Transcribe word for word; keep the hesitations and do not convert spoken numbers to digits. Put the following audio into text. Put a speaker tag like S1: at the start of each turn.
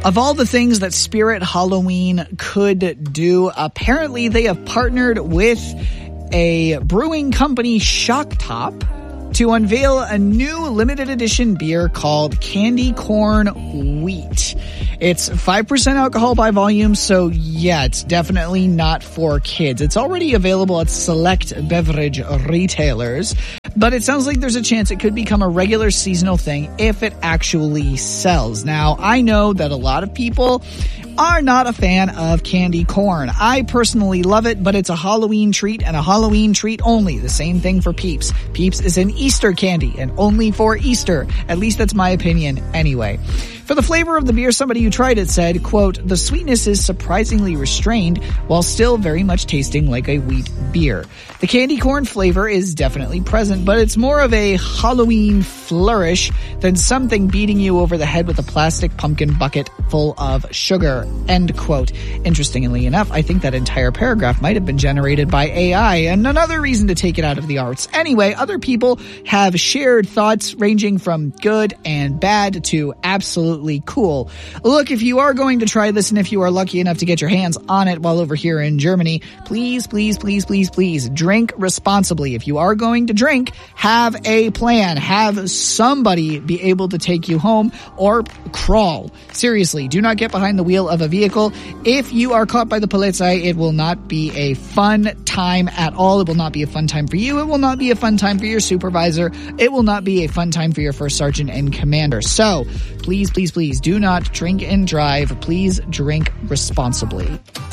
S1: Of all the things that Spirit Halloween could do, apparently they have partnered with a brewing company, Shock Top, to unveil a new limited edition beer called Candy Corn Wheat. It's five percent alcohol by volume, so yeah, it's definitely not for kids. It's already available at select beverage retailers, but it sounds like there's a chance it could become a regular seasonal thing if it actually sells. Now, I know that a lot of people are not a fan of candy corn. I personally love it, but it's a Halloween treat and a Halloween treat only. The same thing for Peeps. Peeps is an Easter candy and only for Easter. At least that's my opinion anyway. For the flavor of the beer, somebody who tried it said, quote, "The sweetness is surprisingly restrained while still very much tasting like a wheat beer. The candy corn flavor is definitely present, but it's more of a Halloween flourish than something beating you over the head with a plastic pumpkin bucket full of sugar," end quote. Interestingly enough, I think that entire paragraph might have been generated by A I, and another reason to take it out of the arts. Anyway, other people have shared thoughts ranging from good and bad to absolutely cool. Look, if you are going to try this and if you are lucky enough to get your hands on it while over here in Germany, please, please, please, please, please drink responsibly. If you are going to drink, have a plan. Have somebody be able to take you home or crawl. Seriously, do not get behind the wheel of a vehicle. If you are caught by the Polizei, it will not be a fun time at all. It will not be a fun time for you. It will not be a fun time for your supervisor. It will not be a fun time for your first sergeant and commander. So, please, please, please do not drink and drive. Please drink responsibly.